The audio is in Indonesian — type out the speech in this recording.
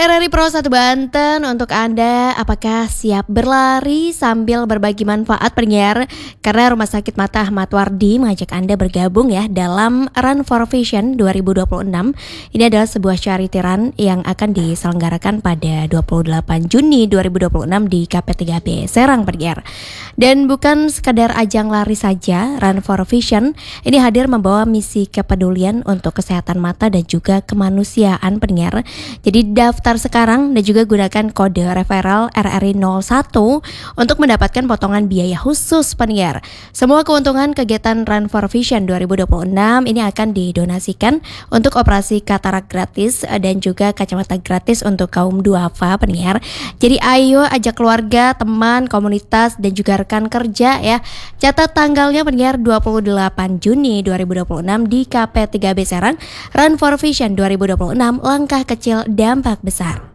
RRI Pro 1 Banten untuk Anda, apakah siap berlari sambil berbagi manfaat pendengar? Karena Rumah Sakit Mata Ahmad Wardi mengajak Anda bergabung ya dalam Run for Vision 2026. Ini adalah sebuah charity run yang akan diselenggarakan pada 28 Juni 2026 di KP3B Serang pendengar. Dan bukan sekadar ajang lari saja, Run for Vision ini hadir membawa misi kepedulian untuk kesehatan mata dan juga kemanusiaan pendengar. Jadi daftar sekarang dan juga gunakan kode referral RRI 01 untuk mendapatkan potongan biaya khusus pendengar. Semua keuntungan kegiatan Run for Vision 2026 ini akan didonasikan untuk operasi katarak gratis dan juga kacamata gratis untuk kaum duafa pendengar. Jadi ayo ajak keluarga, teman, komunitas dan juga rekan kerja ya. Catat tanggalnya pendengar 28 Juni 2026 di KP3B Serang. Run for Vision 2026, langkah kecil dampak besar.